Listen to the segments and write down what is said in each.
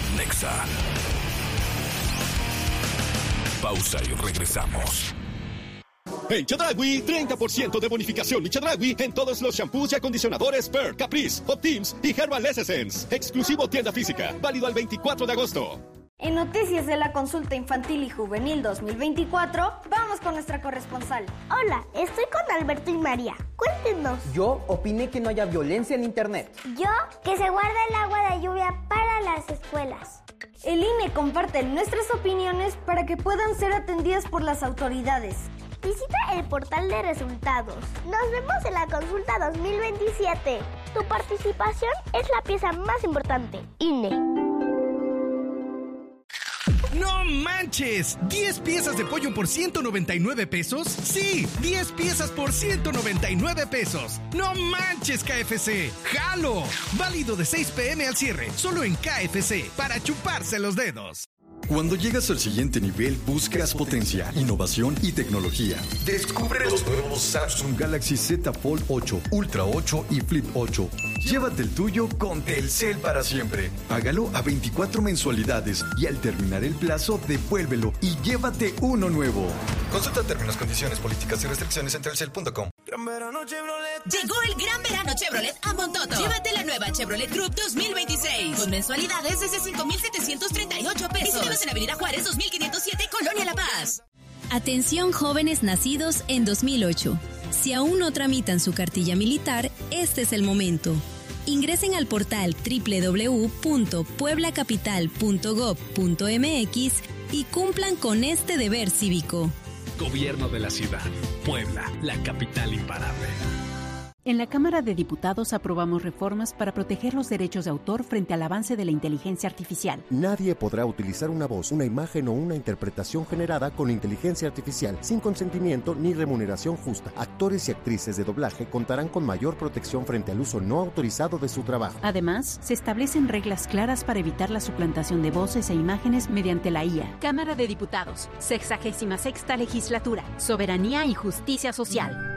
Nexa. Pausa y regresamos. En Chedraui, 30% de bonificación y Chedraui en todos los shampoos y acondicionadores Per, Caprice, Optims y Herbal Essence. Exclusivo tienda física, válido al 24 de agosto. En Noticias de la Consulta Infantil y Juvenil 2024, vamos con nuestra corresponsal. Hola, estoy con Alberto y María. Cuéntenos. Yo opiné que no haya violencia en internet. Yo, que se guarde el agua de lluvia para las escuelas. El INE comparte nuestras opiniones para que puedan ser atendidas por las autoridades. Visita el portal de resultados. Nos vemos en la consulta 2027. Tu participación es la pieza más importante. INE. ¡No manches! ¿10 piezas de pollo por 199 pesos? ¡Sí! ¡10 piezas por 199 pesos! ¡No manches, KFC! ¡Jalo! Válido de 6 p.m. al cierre, solo en KFC, para chuparse los dedos. Cuando llegas al siguiente nivel, buscas potencia, innovación y tecnología. Descubre los nuevos Samsung Galaxy Z Fold 8, Ultra 8 y Flip 8. Llévate el tuyo con Telcel para siempre. Págalo a 24 mensualidades y al terminar el plazo, devuélvelo y llévate uno nuevo. Consulta términos, condiciones, políticas y restricciones en telcel.com. Llegó el Gran Verano Chevrolet a Montoto. Llévate la nueva Chevrolet Group 2026 con mensualidades desde 5,738 pesos. Visítanos en Avenida Juárez 2507, Colonia La Paz. Atención jóvenes nacidos en 2008. Si aún no tramitan su cartilla militar, este es el momento. Ingresen al portal www.pueblacapital.gov.mx y cumplan con este deber cívico. Gobierno de la Ciudad. Puebla, la capital imparable. En la Cámara de Diputados aprobamos reformas para proteger los derechos de autor frente al avance de la inteligencia artificial. Nadie podrá utilizar una voz, una imagen o una interpretación generada con inteligencia artificial sin consentimiento ni remuneración justa. Actores y actrices de doblaje contarán con mayor protección frente al uso no autorizado de su trabajo. Además, se establecen reglas claras para evitar la suplantación de voces e imágenes mediante la IA. Cámara de Diputados, 66ª Legislatura, Soberanía y Justicia Social.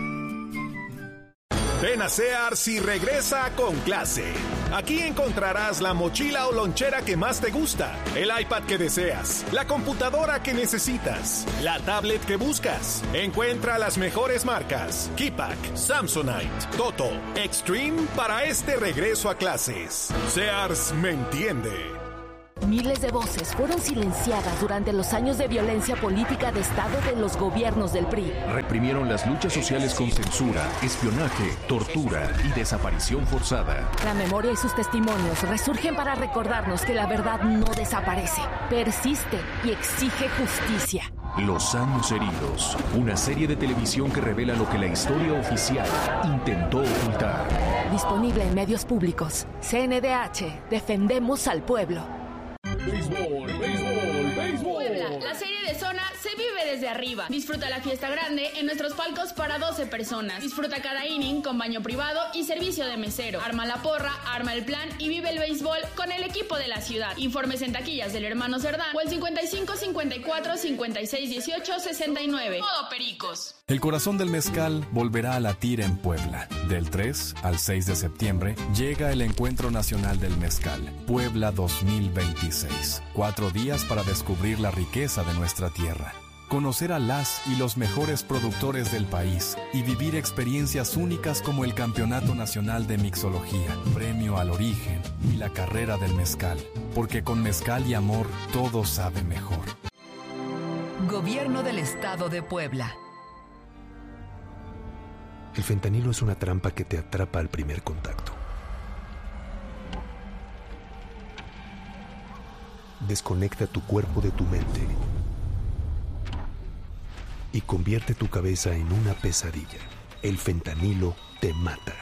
Ven a Sears y regresa con clase. Aquí encontrarás la mochila o lonchera que más te gusta, el iPad que deseas, la computadora que necesitas, la tablet que buscas. Encuentra las mejores marcas: Keypack, Samsonite, Toto, Extreme para este regreso a clases. Sears me entiende. Miles de voces fueron silenciadas durante los años de violencia política de Estado de los gobiernos del PRI. Reprimieron las luchas sociales con censura, espionaje, tortura y desaparición forzada. La memoria y sus testimonios resurgen para recordarnos que la verdad no desaparece, persiste y exige justicia. Los años heridos, una serie de televisión que revela lo que la historia oficial intentó ocultar. Disponible en medios públicos. CNDH, defendemos al pueblo. Béisbol, béisbol, béisbol. Puebla, la serie de zona se vive desde arriba. Disfruta la fiesta grande en nuestros palcos para 12 personas. Disfruta cada inning con baño privado y servicio de mesero. Arma la porra, arma el plan y vive el béisbol con el equipo de la ciudad. Informes en taquillas del Hermano Cerdán o el 55 54 56 18 69. Todo Pericos. El corazón del mezcal volverá a latir en Puebla. Del 3 al 6 de septiembre llega el Encuentro Nacional del Mezcal, Puebla 2026. 4 días para descubrir la riqueza de nuestra tierra, conocer a las y los mejores productores del país y vivir experiencias únicas como el Campeonato Nacional de Mixología, Premio al Origen y la Carrera del Mezcal. Porque con mezcal y amor todo sabe mejor. Gobierno del Estado de Puebla. El fentanilo es una trampa que te atrapa al primer contacto. Desconecta tu cuerpo de tu mente y convierte tu cabeza en una pesadilla. El fentanilo te mata.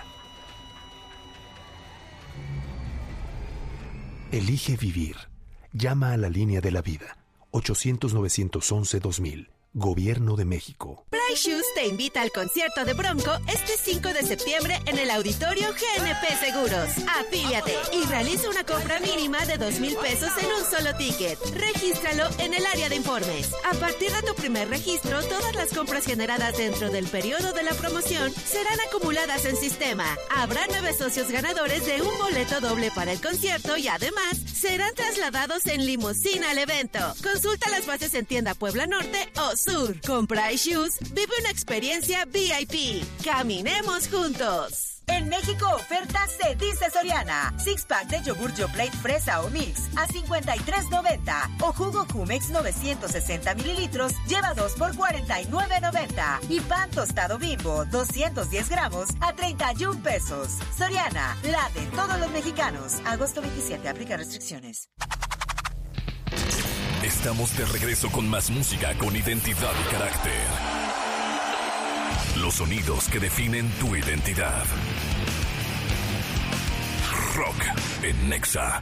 Elige vivir. Llama a la línea de la vida. 800-911-2000. Gobierno de México. Price Shoes te invita al concierto de Bronco este 5 de septiembre en el auditorio GNP Seguros. Afíliate y realiza una compra mínima de 2,000 pesos en un solo ticket. Regístralo en el área de informes. A partir de tu primer registro, todas las compras generadas dentro del periodo de la promoción serán acumuladas en sistema. Habrá 9 socios ganadores de un boleto doble para el concierto y además serán trasladados en limusina al evento. Consulta las bases en tienda Puebla Norte o Sur. Con Price Shoes, vive una experiencia VIP. ¡Caminemos juntos! En México, ofertas se dice Soriana. 6-pack de yogur Yoplait fresa o mix a $53.90. O jugo Jumex 960 mililitros lleva 2 por $49.90. Y pan tostado Bimbo 210 gramos a 31 pesos. Soriana, la de todos los mexicanos. Agosto 27, aplica restricciones. Estamos de regreso con más música con identidad y carácter. Los sonidos que definen tu identidad. Rock en Nexa.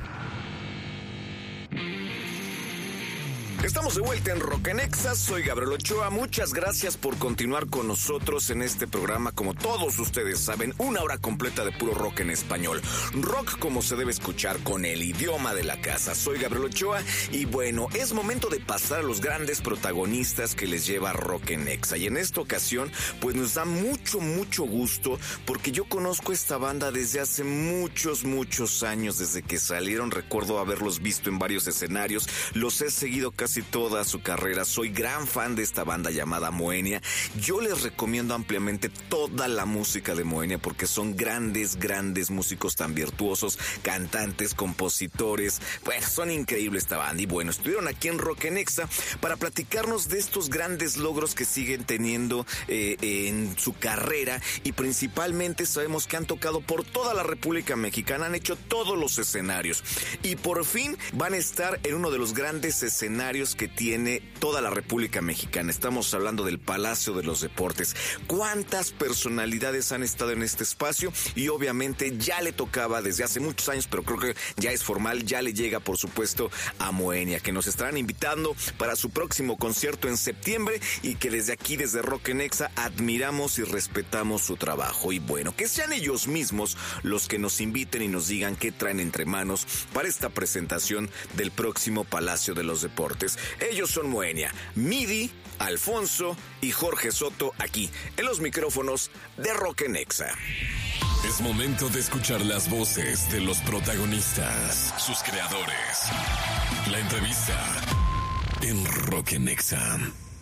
Estamos de vuelta en Rock en Nexa, soy Gabriel Ochoa, muchas gracias por continuar con nosotros en este programa, como todos ustedes saben, 1 hora completa de puro rock en español, rock como se debe escuchar con el idioma de la casa. Soy Gabriel Ochoa y bueno, es momento de pasar a los grandes protagonistas que les lleva Rock en Nexa, y en esta ocasión pues nos da mucho gusto porque yo conozco esta banda desde hace muchos años, desde que salieron. Recuerdo haberlos visto en varios escenarios, los he seguido casi toda su carrera. Soy gran fan de esta banda llamada Moenia. Yo les recomiendo ampliamente toda la música de Moenia porque son grandes músicos tan virtuosos, cantantes, compositores. Bueno, son increíbles esta banda. Y bueno, estuvieron aquí en Rock en Nexa para platicarnos de estos grandes logros que siguen teniendo en su carrera, y principalmente sabemos que han tocado por toda la República Mexicana, han hecho todos los escenarios y por fin van a estar en uno de los grandes escenarios que tiene toda la República Mexicana. Estamos hablando del Palacio de los Deportes. ¿Cuántas personalidades han estado en este espacio? Y obviamente ya le tocaba desde hace muchos años, pero creo que ya es formal, ya le llega por supuesto a Moenia, que nos estarán invitando para su próximo concierto en septiembre, y que desde aquí, desde Rock en Nexa, admiramos y respetamos su trabajo. Y bueno, que sean ellos mismos los que nos inviten y nos digan qué traen entre manos para esta presentación del próximo Palacio de los Deportes. Ellos son Moenia, Midi, Alfonso y Jorge Soto, aquí en los micrófonos de Rock en Nexa. Es momento de escuchar las voces de los protagonistas, sus creadores. La entrevista en Rock en Nexa.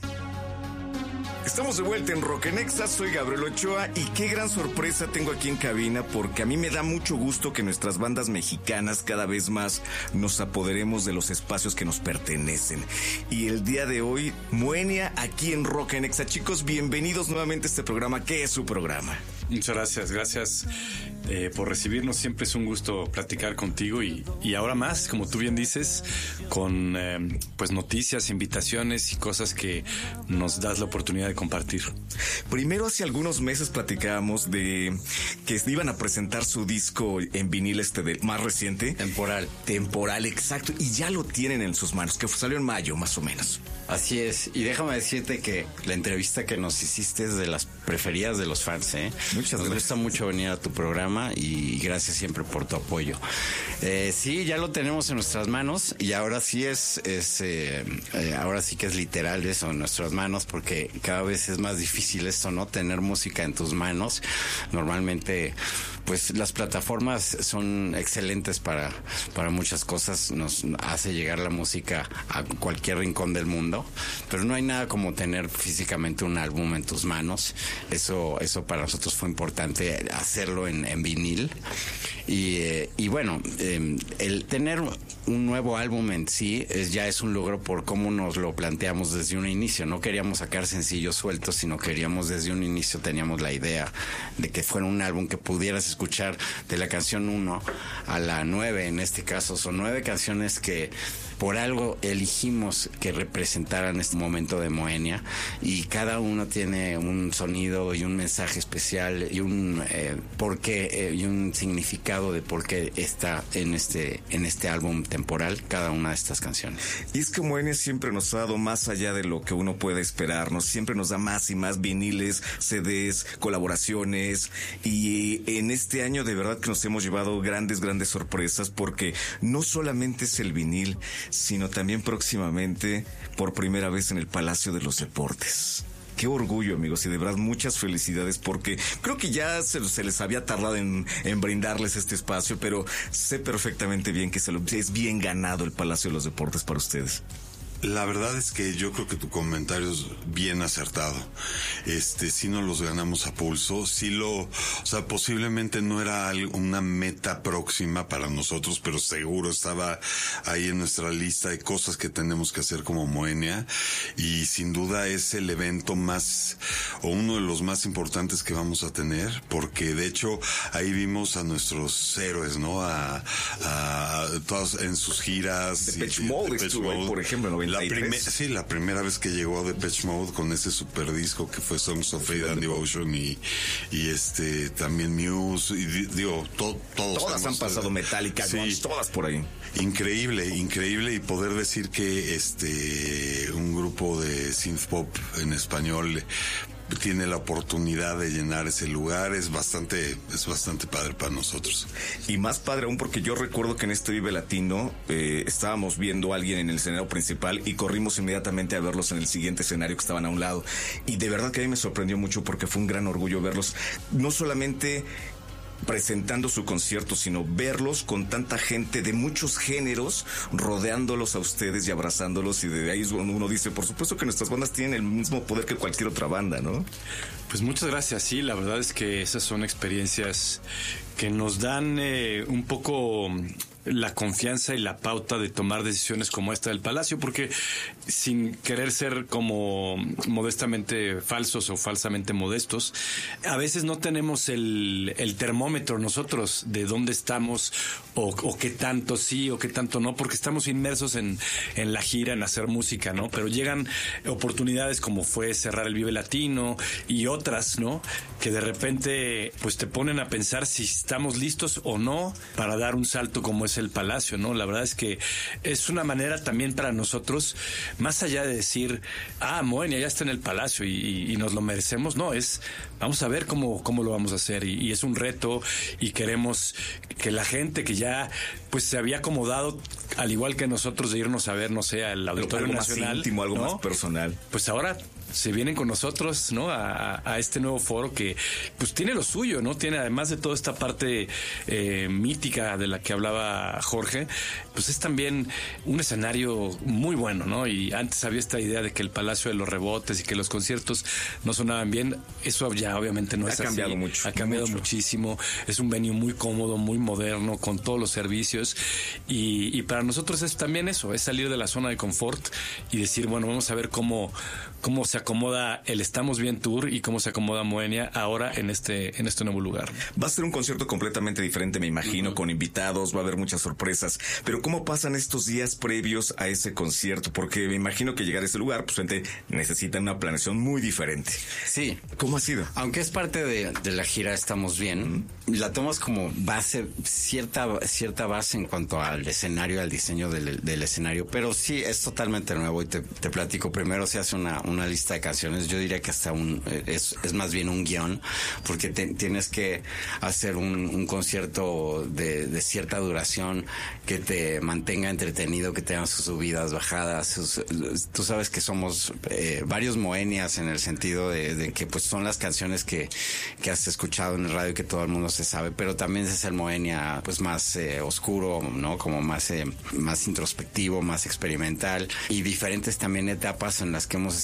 Estamos de vuelta en Rock en Nexa, soy Gabriel Ochoa y qué gran sorpresa tengo aquí en cabina, porque a mí me da mucho gusto que nuestras bandas mexicanas cada vez más nos apoderemos de los espacios que nos pertenecen. Y el día de hoy, Moenia aquí en Rock en Nexa. Chicos, bienvenidos nuevamente a este programa. ¿Qué es su programa? Muchas gracias por recibirnos. Siempre es un gusto platicar contigo y ahora más, como tú bien dices, con pues noticias, invitaciones y cosas que nos das la oportunidad de compartir. Primero, hace algunos meses platicábamos de que iban a presentar su disco en vinil más reciente. Temporal, exacto, y ya lo tienen en sus manos, que salió en mayo más o menos. Así es, y déjame decirte que la entrevista que nos hiciste es de las preferidas de los fans, ¿eh? Muchas gracias. Nos gusta mucho venir a tu programa y gracias siempre por tu apoyo. Sí, ya lo tenemos en nuestras manos y ahora sí ahora sí que es literal eso, en nuestras manos, porque cada vez es más difícil esto, ¿no? Tener música en tus manos. Normalmente, pues las plataformas son excelentes para muchas cosas, nos hace llegar la música a cualquier rincón del mundo, pero no hay nada como tener físicamente un álbum en tus manos. Eso para nosotros fue importante hacerlo en vinil. Y bueno, el tener un nuevo álbum en sí ya es un logro por cómo nos lo planteamos desde un inicio. No queríamos sacar sencillos sueltos, sino queríamos desde un inicio, teníamos la idea de que fuera un álbum que pudieras escuchar de la canción 1 a la 9, en este caso son 9 canciones que por algo elegimos que representaran este momento de Moenia, y cada uno tiene un sonido y un mensaje especial y un porqué y un significado de por qué está en este álbum temporal cada una de estas canciones. Y es que Moenia siempre nos ha dado más allá de lo que uno puede esperar, siempre nos da más y más viniles, CDs, colaboraciones, y en este año de verdad que nos hemos llevado grandes sorpresas, porque no solamente es el vinil, sino también próximamente por primera vez en el Palacio de los Deportes. Qué orgullo, amigos, y de verdad muchas felicidades, porque creo que ya se les había tardado en brindarles este espacio, pero sé perfectamente bien que es bien ganado el Palacio de los Deportes para ustedes. La verdad es que yo creo que tu comentario es bien acertado. Sí nos los ganamos a pulso. O sea, posiblemente no era una meta próxima para nosotros, pero seguro estaba ahí en nuestra lista de cosas que tenemos que hacer como Moenia. Y sin duda es el evento más, o uno de los más importantes que vamos a tener, porque de hecho ahí vimos a nuestros héroes, ¿no? A todos en sus giras. Depeche Mode estuvo ahí, por ejemplo, en la primera vez que llegó Depeche Mode con ese super disco que fue Songs of Fate and Devotion, y también Muse, y digo, todas han pasado, Metallica, sí, todas por ahí. Increíble, y poder decir que un grupo de synth pop en español tiene la oportunidad de llenar ese lugar, es bastante padre para nosotros. Y más padre aún porque yo recuerdo que en este Vive Latino estábamos viendo a alguien en el escenario principal y corrimos inmediatamente a verlos en el siguiente escenario que estaban a un lado, y de verdad que a mí me sorprendió mucho porque fue un gran orgullo verlos, no solamente presentando su concierto, sino verlos con tanta gente de muchos géneros rodeándolos a ustedes y abrazándolos, y de ahí uno dice, por supuesto que nuestras bandas tienen el mismo poder que cualquier otra banda, ¿no? Pues muchas gracias, sí, la verdad es que esas son experiencias que nos dan un poco la confianza y la pauta de tomar decisiones como esta del Palacio, porque sin querer ser como modestamente falsos o falsamente modestos, a veces no tenemos el termómetro nosotros de dónde estamos o qué tanto sí o qué tanto no, porque estamos inmersos en la gira, en hacer música, ¿no? Pero llegan oportunidades como fue cerrar el Vive Latino y otras, ¿no? Que de repente pues te ponen a pensar si estamos listos o no para dar un salto como es el Palacio, ¿no? La verdad es que es una manera también para nosotros, más allá de decir, Moenia ya está en el Palacio y nos lo merecemos, no, vamos a ver cómo lo vamos a hacer, y es un reto, y queremos que la gente que ya pues se había acomodado, al igual que nosotros, de irnos a ver, no sé, al Auditorio Nacional, más íntimo, algo, ¿no?, más personal, pues ahora se vienen con nosotros, ¿no? A este nuevo foro que pues tiene lo suyo, ¿no? Tiene, además de toda esta parte mítica de la que hablaba Jorge, pues es también un escenario muy bueno, ¿no? Y antes había esta idea de que el Palacio de los Rebotes y que los conciertos no sonaban bien. Eso ya obviamente no es así. Ha cambiado mucho. Ha cambiado muchísimo. Es un venue muy cómodo, muy moderno, con todos los servicios. Y para nosotros es también eso, es salir de la zona de confort y decir, bueno, vamos a ver cómo se acomoda el Estamos Bien Tour y cómo se acomoda Moenia ahora en este nuevo lugar. Va a ser un concierto completamente diferente, me imagino, con invitados, va a haber muchas sorpresas, pero ¿cómo pasan estos días previos a ese concierto? Porque me imagino que llegar a ese lugar, pues gente necesita una planeación muy diferente. Sí. ¿Cómo ha sido? Aunque es parte de la gira Estamos Bien, la tomas como base, cierta base en cuanto al escenario, al diseño del escenario, pero sí, es totalmente nuevo, y te platico. Primero se hace una lista de canciones. Yo diría que hasta es más bien un guión, porque tienes que hacer un concierto de cierta duración que te mantenga entretenido, que tenga sus subidas, bajadas. Tú sabes que somos varios Moenias, en el sentido de que pues son las canciones que has escuchado en el radio y que todo el mundo se sabe, pero también es el Moenia pues más oscuro, ¿no? Como más introspectivo, más experimental, y diferentes también etapas en las que hemos estado de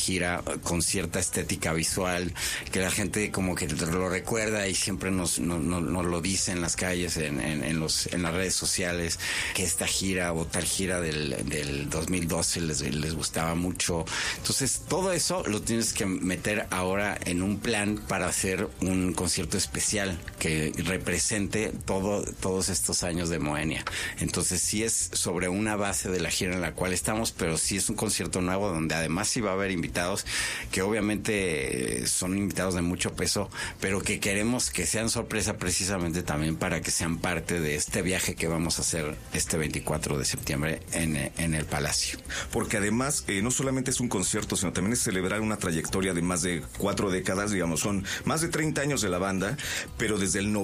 gira con cierta estética visual, que la gente como que lo recuerda y siempre nos lo dice en las calles, en las redes sociales, que esta gira o tal gira del 2012 les gustaba mucho. Entonces todo eso lo tienes que meter ahora en un plan para hacer un concierto especial que represente todos estos años de Moenia. Entonces sí es sobre una base de la gira en la cual estamos, pero sí es un concierto nuevo donde además sí va a haber invitados que obviamente son invitados de mucho peso, pero que queremos que sean sorpresa precisamente también para que sean parte de este viaje que vamos a hacer este 24 de septiembre en el Palacio. Porque además no solamente es un concierto, sino también es celebrar una trayectoria de más de 4 décadas, digamos, son más de 30 años de la banda, pero desde el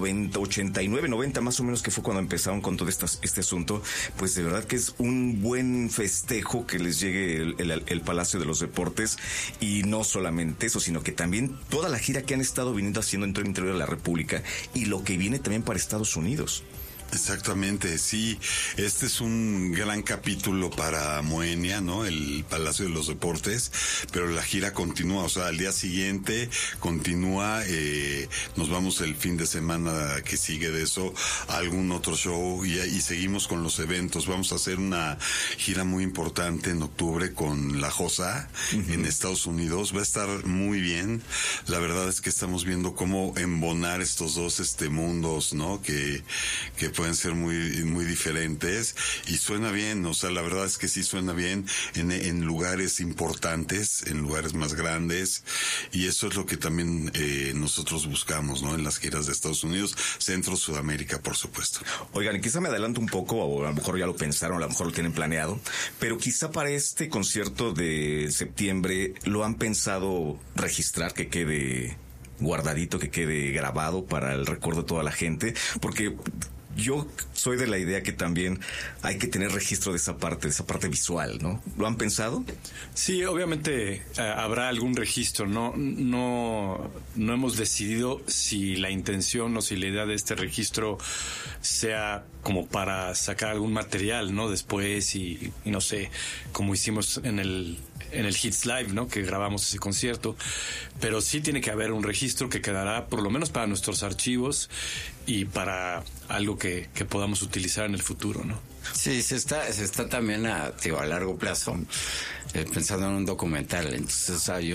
89, 90 más o menos, que fue cuando empezaron con todo este asunto, pues de verdad que es un buen festejo que les llegue el Palacio de los Deportes, y no solamente eso, sino que también toda la gira que han estado viniendo haciendo en todo el interior de la República y lo que viene también para Estados Unidos. Exactamente, sí. Este es un gran capítulo para Moenia, ¿no? El Palacio de los Deportes, pero la gira continúa, o sea, al día siguiente continúa, nos vamos el fin de semana que sigue de eso a algún otro show y seguimos con los eventos. Vamos a hacer una gira muy importante en octubre con La Josa en Estados Unidos. Va a estar muy bien. La verdad es que estamos viendo cómo embonar estos dos mundos, ¿no? Que pueden ser muy diferentes, y suena bien, o sea, la verdad es que sí suena bien en lugares importantes, en lugares más grandes, y eso es lo que también nosotros buscamos, ¿no? En las giras de Estados Unidos, Centro, Sudamérica, por supuesto. Oigan, y quizá me adelanto un poco, o a lo mejor ya lo pensaron, a lo mejor lo tienen planeado, pero quizá para este concierto de septiembre lo han pensado registrar, que quede guardadito, que quede grabado para el recuerdo de toda la gente, porque yo soy de la idea que también hay que tener registro de esa parte visual, ¿no? ¿Lo han pensado? Sí, obviamente habrá algún registro. No hemos decidido si la intención o si la idea de este registro sea como para sacar algún material, ¿no? Después y no sé, como hicimos en el Hits Live, ¿no? Que grabamos ese concierto. Pero sí tiene que haber un registro que quedará por lo menos para nuestros archivos y para algo que podamos utilizar en el futuro, ¿no? Sí, se está también a largo plazo pensando en un documental. Entonces hay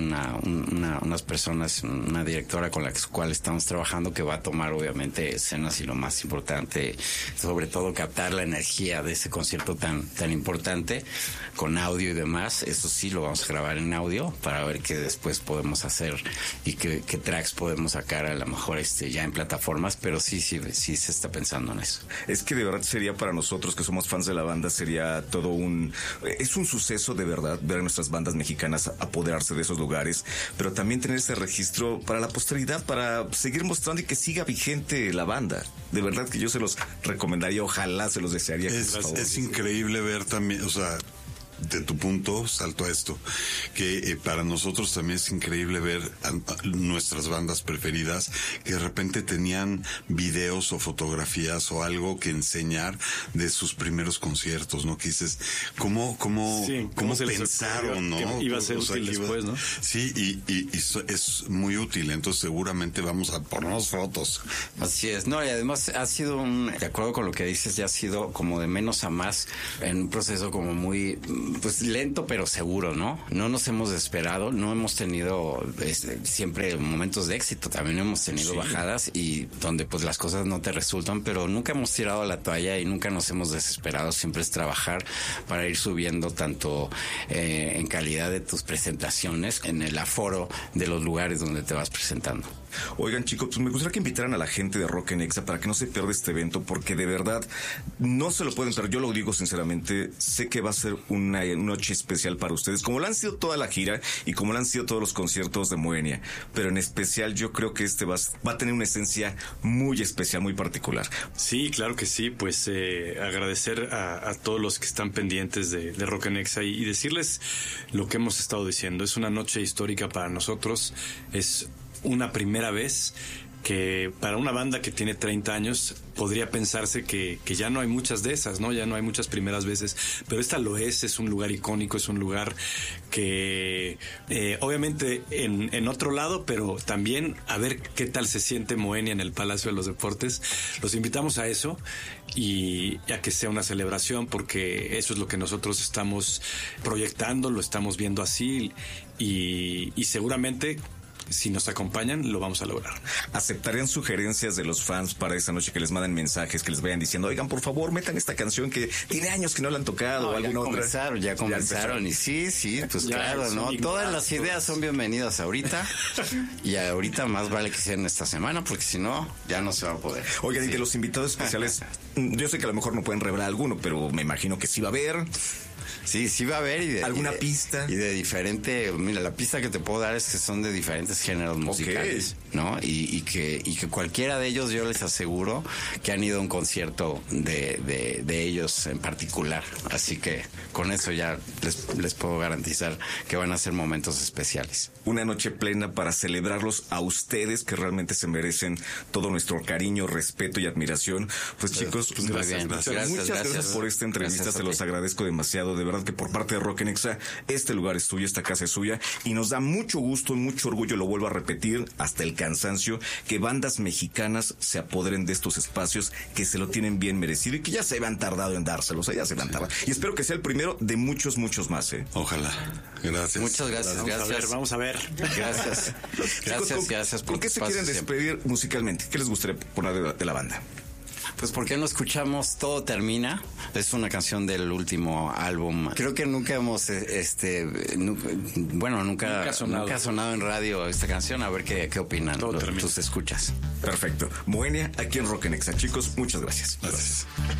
unas personas, una directora con la cual estamos trabajando, que va a tomar obviamente escenas, y lo más importante, sobre todo captar la energía de ese concierto tan importante con audio y demás. Eso sí lo vamos a grabar en audio para ver qué después podemos hacer y qué tracks podemos sacar, a lo mejor ya en plataformas, pero sí se está pensando en eso. Es que de verdad sería para nosotros que somos fans de la banda, sería todo es un suceso de verdad ver a nuestras bandas mexicanas apoderarse de esos lugares, pero también tener ese registro para la posteridad, para seguir mostrando y que siga vigente la banda. De verdad que yo se los recomendaría, ojalá se los desearía. Es increíble ver también, o sea, de tu punto, salto a esto, que para nosotros también es increíble ver a nuestras bandas preferidas que de repente tenían videos o fotografías o algo que enseñar de sus primeros conciertos, ¿no? Que dices, ¿cómo pensaron, no? Que iba a ser útil después, ¿no? Sí, y es muy útil, entonces seguramente vamos a ponernos fotos. Así es, no, y además ha sido de acuerdo con lo que dices, ya ha sido como de menos a más, en un proceso como muy pues lento pero seguro, ¿no? No nos hemos desesperado, no hemos tenido siempre momentos de éxito, también hemos tenido bajadas y donde pues las cosas no te resultan, pero nunca hemos tirado la toalla y nunca nos hemos desesperado, siempre es trabajar para ir subiendo tanto en calidad de tus presentaciones, en el aforo de los lugares donde te vas presentando. Oigan, chicos, pues me gustaría que invitaran a la gente de Rock en Exa para que no se pierda este evento, porque de verdad no se lo pueden perder. Yo lo digo sinceramente, sé que va a ser una noche especial para ustedes, como lo han sido toda la gira y como lo han sido todos los conciertos de Moenia, pero en especial yo creo que va a tener una esencia muy especial, muy particular. Sí, claro que sí, pues agradecer a todos los que están pendientes de Rock en Exa y decirles lo que hemos estado diciendo. Es una noche histórica para nosotros, es una primera vez que para una banda que tiene 30 años podría pensarse que ya no hay muchas de esas, ¿no? Ya no hay muchas primeras veces, pero esta lo es un lugar icónico, es un lugar que obviamente en otro lado, pero también a ver qué tal se siente Moenia en el Palacio de los Deportes. Los invitamos a eso y a que sea una celebración, porque eso es lo que nosotros estamos proyectando, lo estamos viendo así y seguramente si nos acompañan, lo vamos a lograr. ¿Aceptarían sugerencias de los fans para esa noche, que les manden mensajes, que les vayan diciendo, oigan, por favor, metan esta canción que tiene años que no la han tocado o alguna otra? Ya comenzaron. Y sí, pues ya, claro, ¿no? Todas las ideas son bienvenidas ahorita. Y ahorita más vale que sean esta semana, porque si no, ya no se va a poder. Oigan, y de los invitados especiales, yo sé que a lo mejor no pueden revelar alguno, pero me imagino que sí va a haber. Sí va a haber. ¿Alguna pista? Y de diferente... Mira, la pista que te puedo dar es que son de diferentes géneros musicales, ¿no? Y que cualquiera de ellos, yo les aseguro que han ido a un concierto de ellos en particular. Así que con eso ya les puedo garantizar que van a ser momentos especiales. Una noche plena para celebrarlos a ustedes, que realmente se merecen todo nuestro cariño, respeto y admiración. Pues chicos, muchas gracias por esta entrevista. Se los agradezco demasiado. De verdad que por parte de Rock en Exa, este lugar es tuyo, esta casa es suya, y nos da mucho gusto y mucho orgullo, lo vuelvo a repetir hasta el cansancio, que bandas mexicanas se apoderen de estos espacios, que se lo tienen bien merecido y que ya se habían tardado en dárselos, ya se habían tardado. Y espero que sea el primero de muchos más, ¿eh? Ojalá. Gracias. Muchas gracias. Vamos a ver. Gracias. Gracias por ¿Con qué se quieren despedir musicalmente? ¿Qué les gustaría poner de la banda? Pues ¿por qué no escuchamos Todo Termina? Es una canción del último álbum. Creo que nunca hemos, nunca ha sonado en radio esta canción. A ver qué opinan tus escuchas. Perfecto. Moenia, aquí en Rock en Exa. Chicos, muchas gracias. Gracias.